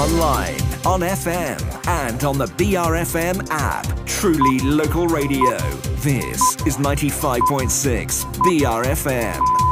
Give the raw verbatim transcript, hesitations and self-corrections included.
online, on F M, and on the B R F M app. Truly local radio. This is ninety-five point six B R F M.